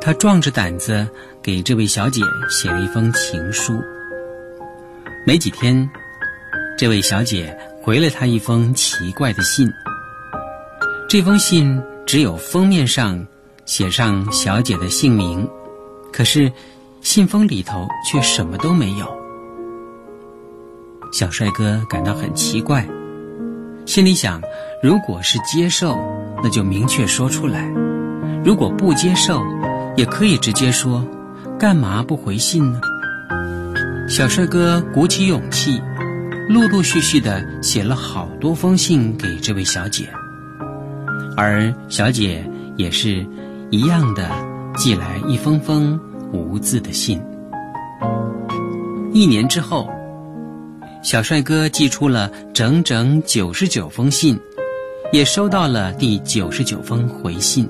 他壮着胆子给这位小姐写了一封情书。没几天，这位小姐回了他一封奇怪的信。这封信只有封面上写上小姐的姓名，可是信封里头却什么都没有。小帅哥感到很奇怪，心里想，如果是接受，那就明确说出来；如果不接受，也可以直接说，干嘛不回信呢？小帅哥鼓起勇气，陆陆续续地写了好多封信给这位小姐，而小姐也是一样的寄来一封封无字的信。1年之后，小帅哥寄出了整整99封信，也收到了第99封回信。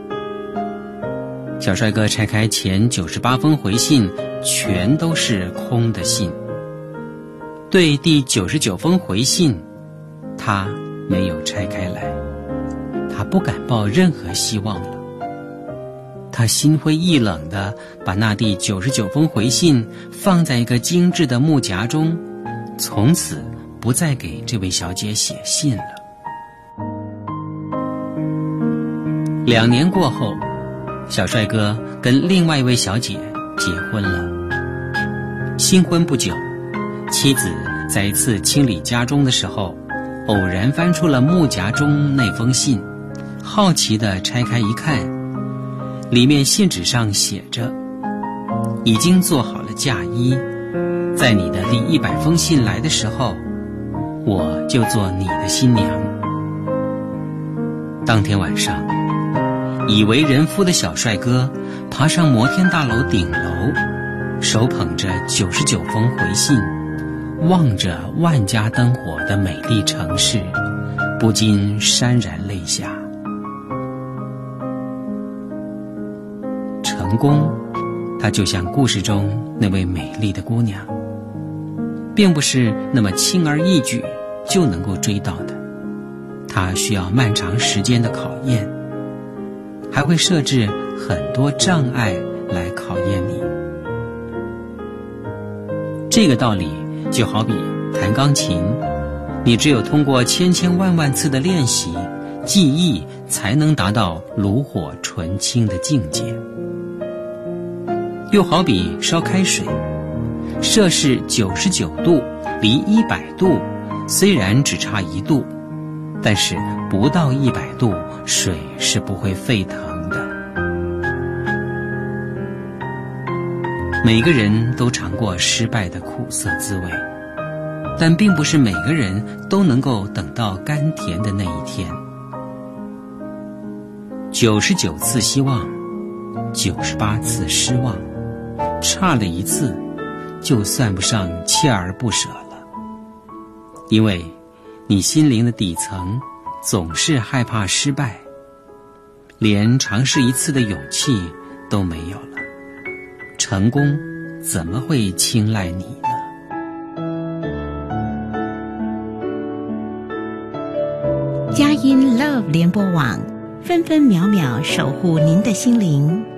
小帅哥拆开前98封回信，全都是空的信。对第99封回信，他没有拆开来，他不敢抱任何希望了。他心灰意冷地把那第99封回信放在一个精致的木夹中，从此不再给这位小姐写信了。2年过后，小帅哥跟另外一位小姐结婚了。新婚不久，妻子在一次清理家中的时候，偶然翻出了木夹中那封信，好奇地拆开一看，里面信纸上写着：已经做好了嫁衣，在你的第100封信来的时候，我就做你的新娘。当天晚上，已为人夫的小帅哥爬上摩天大楼顶楼，手捧着99封回信，望着万家灯火的美丽城市，不禁潸然泪下。成功，它就像故事中那位美丽的姑娘，并不是那么轻而易举就能够追到的，它需要漫长时间的考验，还会设置很多障碍来考验你。这个道理就好比弹钢琴，你只有通过千千万万次的练习、记忆，才能达到炉火纯青的境界。又好比烧开水，摄氏99度离100度虽然只差1度，但是不到100度，水是不会沸腾的。每个人都尝过失败的苦涩滋味，但并不是每个人都能够等到甘甜的那一天。99次希望，98次失望，差了1次就算不上锲而不舍了。因为你心灵的底层总是害怕失败，连尝试1次的勇气都没有了，成功怎么会青睐你呢？ 佳音 Love 联播网，分分秒秒守护您的心灵。